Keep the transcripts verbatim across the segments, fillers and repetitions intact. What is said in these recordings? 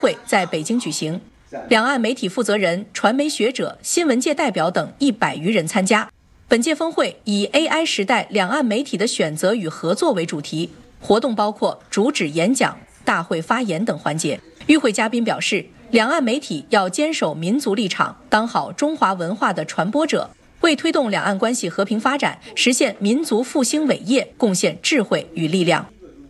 会在北京举行，两岸媒体负责人、传媒学者、新闻界代表等一百余人参加。本届峰会以 A I 时代两岸媒体的选择与合作为主题，活动包括主旨演讲、大会发言等环节。与会嘉宾表示，两岸媒体要坚守民族立场，当好中华文化的传播者，为推动两岸关系和平发展、实现民族复兴伟业贡献智慧与力量。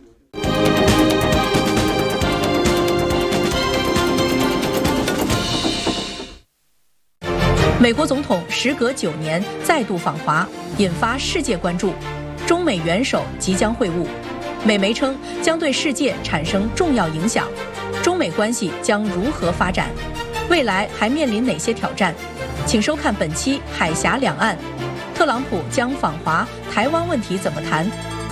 美国总统时隔九年再度访华，引发世界关注。中美元首即将会晤，美媒称将对世界产生重要影响。中美关系将如何发展？未来还面临哪些挑战？请收看本期《海峡两岸》，特朗普将访华，台湾问题怎么谈？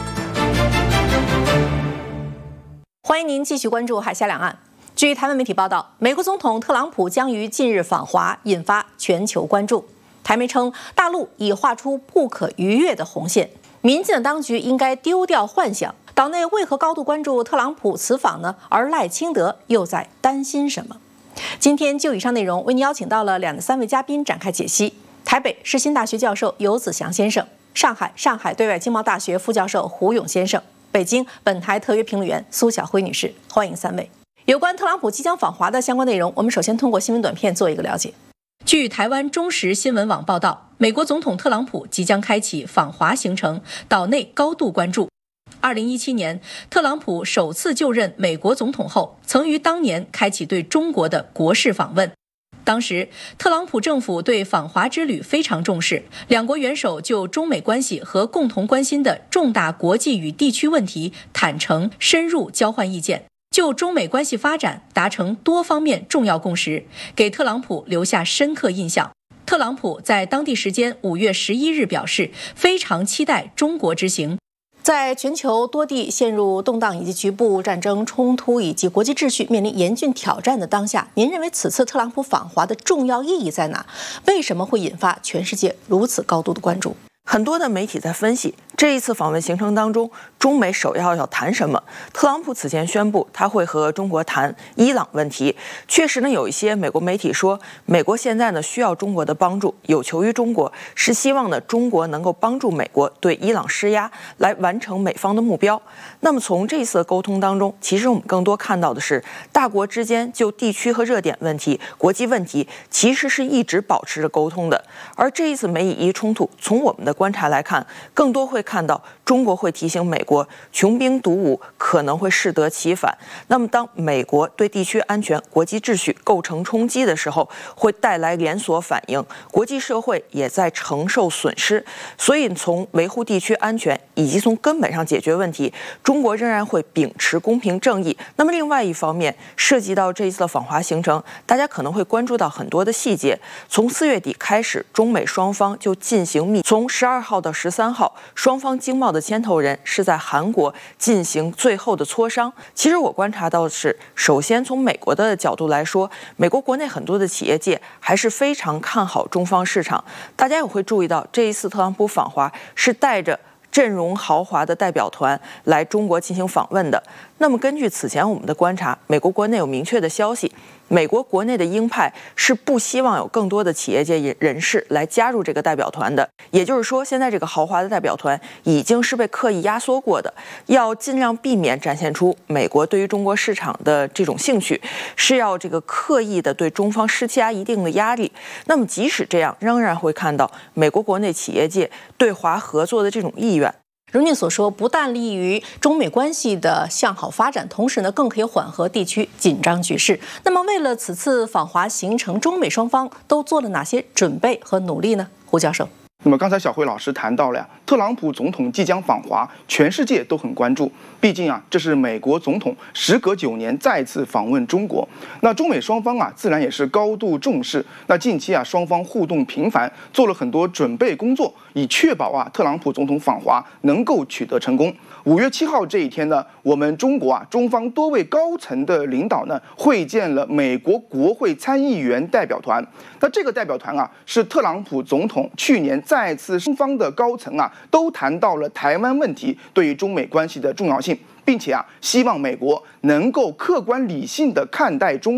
欢迎您继续关注《海峡两岸》。据台湾媒体报道，美国总统特朗普将于近日访华，引发全球关注。台媒称，大陆已画出不可逾越的红线，民进的当局应该丢掉幻想。岛内为何高度关注特朗普此访呢？而赖清德又在担心什么？今天就以上内容，为您邀请到了两至三位嘉宾展开解析。台北世新大学教授游子祥先生，上海上海对外经贸大学副教授胡勇先生，北京本台特约评论员苏晓辉女士，欢迎三位。有关特朗普即将访华的相关内容，我们首先通过新闻短片做一个了解。据台湾中时新闻网报道，美国总统特朗普即将开启访华行程，岛内高度关注。二零一七年，特朗普首次就任美国总统后，曾于当年开启对中国的国事访问。当时，特朗普政府对访华之旅非常重视，两国元首就中美关系和共同关心的重大国际与地区问题坦诚深入交换意见，就中美关系发展达成多方面重要共识，给特朗普留下深刻印象。特朗普在当地时间五月十一日表示，非常期待中国之行。在全球多地陷入动荡以及局部战争冲突以及国际秩序面临严峻挑战的当下，您认为此次特朗普访华的重要意义在哪？为什么会引发全世界如此高度的关注？ 很多的媒体在分析这一次访问行程当中，中美首要要谈什么。特朗普此前宣布他会和中国谈伊朗问题，确实呢，有一些美国媒体说，美国现在呢需要中国的帮助，有求于中国，是希望呢中国能够帮助美国对伊朗施压，来完成美方的目标。那么从这一次的沟通当中，其实我们更多看到的是，大国之间就地区和热点问题、国际问题，其实是一直保持着沟通的。而这一次美以伊冲突，从我们的观察来看，更多会看到中国会提醒美国，穷兵黩武可能会适得其反。那么当美国对地区安全、国际秩序构成冲击的时候，会带来连锁反应，国际社会也在承受损失。所以从维护地区安全以及从根本上解决问题，中国仍然会秉持公平正义。那么另外一方面，涉及到这一次的访华行程，大家可能会关注到很多的细节。从四月底开始，中美双方就进行密，从十二号到十三号，双方经贸的牵头人是在韩国进行最后的磋商。其实我观察到的是，首先从美国的角度来说，美国国内很多的企业界还是非常看好中方市场。大家也会注意到，这一次特朗普访华是带着阵容豪华的代表团来中国进行访问的。那么根据此前我们的观察，美国国内有明确的消息，美国国内的鹰派是不希望有更多的企业界人士来加入这个代表团的。也就是说，现在这个豪华的代表团已经是被刻意压缩过的，要尽量避免展现出美国对于中国市场的这种兴趣，是要这个刻意的对中方施加一定的压力。那么即使这样，仍然会看到美国国内企业界对华合作的这种意愿。 如您所说，不但利于中美关系的向好发展，同时呢，更可以缓和地区紧张局势。那么，为了此次访华行程，中美双方都做了哪些准备和努力呢？胡教授。 那么刚才小辉老师谈到了呀，特朗普总统即将访华，全世界都很关注。毕竟啊，这是美国总统时隔九年再次访问中国，那中美双方啊，自然也是高度重视。那近期啊，双方互动频繁，做了很多准备工作，以确保啊，特朗普总统访华能够取得成功。五月七号这一天呢，我们中国啊，中方多位高层的领导呢，会见了美国国会参议员代表团。那这个代表团啊，是特朗普总统去年再次双方的高层啊，都谈到了台湾问题对于中美关系的重要性，并且啊，希望美国能够客观理性的看待中。